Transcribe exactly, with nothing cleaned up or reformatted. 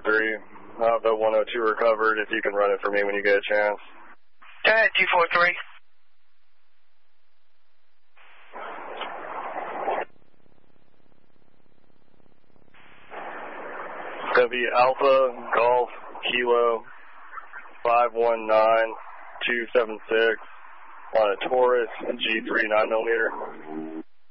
three. Uh, the one oh two recovered, if you can run it for me when you get a chance. Go ahead, two four three. It's going to be Alpha Golf Kilo five one nine two seven six on a Taurus G three nine millimeter.